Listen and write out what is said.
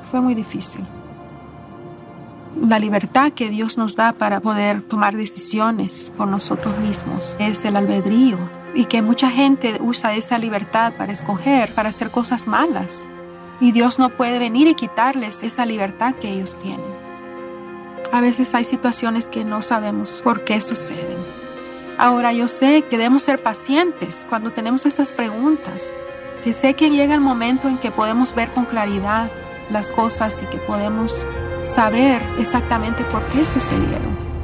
Fue muy difícil. La libertad que Dios nos da para poder tomar decisiones por nosotros mismos es el albedrío, y que mucha gente usa esa libertad para escoger, para hacer cosas malas. Y Dios no puede venir y quitarles esa libertad que ellos tienen. A veces hay situaciones que no sabemos por qué suceden. Ahora, yo sé que debemos ser pacientes cuando tenemos estas preguntas, que sé que llega el momento en que podemos ver con claridad las cosas y que podemos saber exactamente por qué sucedieron.